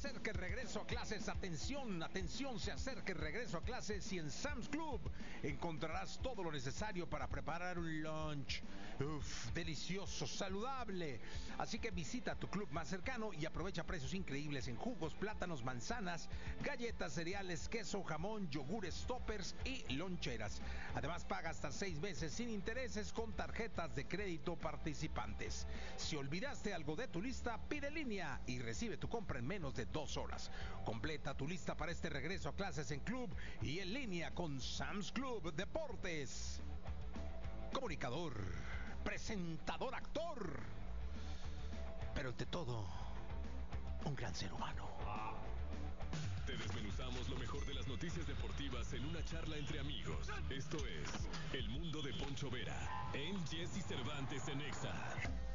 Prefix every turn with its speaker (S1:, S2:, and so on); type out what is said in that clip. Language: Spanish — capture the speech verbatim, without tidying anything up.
S1: acerca el regreso a clases. Atención, atención, se acerca el regreso a clases y en Sam's Club encontrarás todo lo necesario para preparar un lunch. Uf, delicioso, saludable. Así que visita tu club más cercano y aprovecha precios increíbles en jugos, plátanos, manzanas, galletas, cereales, queso, jamón, yogures, toppers y loncheras. Además, paga hasta seis meses sin intereses con tarjetas de crédito participantes. Si olvidaste algo de tu lista, pide en línea y recibe tu compra en menos de dos horas. Completa tu lista para este regreso a clases en club y en línea con Sam's Club Deportes. Comunicador, presentador, actor, pero ante todo, un gran ser humano.
S2: Te desmenuzamos lo mejor de las noticias deportivas en una charla entre amigos. Esto es El Mundo de Poncho Vera en Jesse Cervantes en Exa.